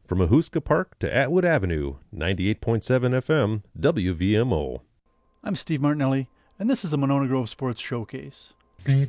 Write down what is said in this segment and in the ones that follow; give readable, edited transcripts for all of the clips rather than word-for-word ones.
From Ahuska Park to Atwood Avenue, 98.7 FM, WVMO. I'm Steve Martinelli, and this is the Monona Grove Sports Showcase. To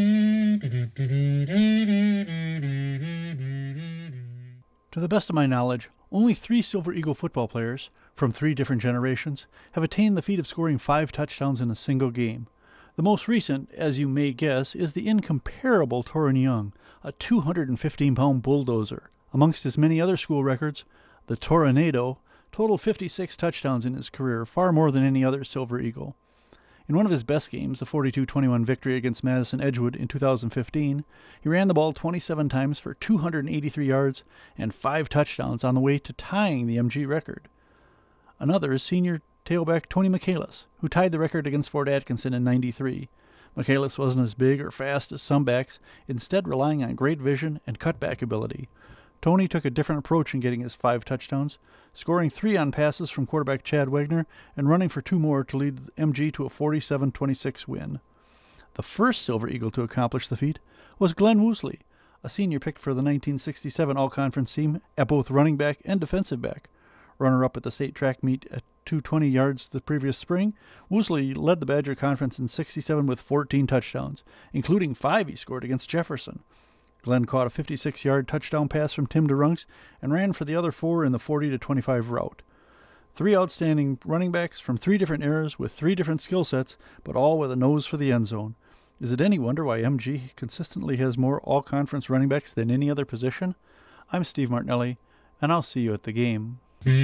the best of my knowledge, only 3 Silver Eagle football players from 3 different generations have attained the feat of scoring 5 touchdowns in a single game. The most recent, as you may guess, is the incomparable Torin Young, a 215-pound bulldozer. Amongst his many other school records, the Toronado totaled 56 touchdowns in his career, far more than any other Silver Eagle. In one of his best games, the 42-21 victory against Madison Edgewood in 2015, he ran the ball 27 times for 283 yards and 5 touchdowns on the way to tying the MG record. Another is senior tailback Tony Michaelis, who tied the record against Fort Atkinson in '93. Michaelis wasn't as big or fast as some backs, instead relying on great vision and cutback ability. Tony took a different approach in getting his 5 touchdowns, scoring 3 on passes from quarterback Chad Wagner and running for 2 more to lead MG to a 47-26 win. The first Silver Eagle to accomplish the feat was Glenn Woosley, a senior picked for the 1967 All-Conference team at both running back and defensive back. Runner-up at the state track meet at 220 yards the previous spring, Woosley led the Badger Conference in '67 with 14 touchdowns, including 5 he scored against Jefferson. Glenn caught a 56-yard touchdown pass from Tim DeRunks and ran for the other 4 in the 40-25 route. 3 outstanding running backs from 3 different eras with 3 different skill sets, but all with a nose for the end zone. Is it any wonder why MG consistently has more all-conference running backs than any other position? I'm Steve Martinelli, and I'll see you at the game.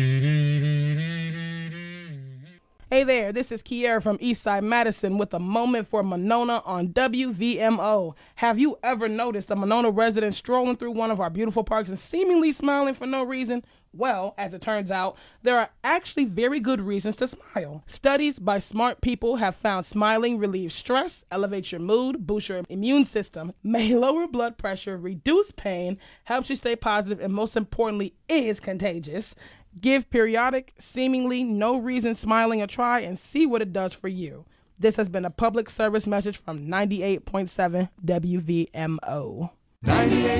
Hey there, this is Kiera from Eastside Madison with a moment for Monona on WVMO. Have you ever noticed a Monona resident strolling through one of our beautiful parks and seemingly smiling for no reason? Well, as it turns out, there are actually very good reasons to smile. Studies by smart people have found smiling relieves stress, elevates your mood, boosts your immune system, may lower blood pressure, reduce pain, helps you stay positive, and most importantly, is contagious. Give periodic, seemingly no reason smiling a try and see what it does for you. This has been a public service message from 98.7 WVMO. 98.7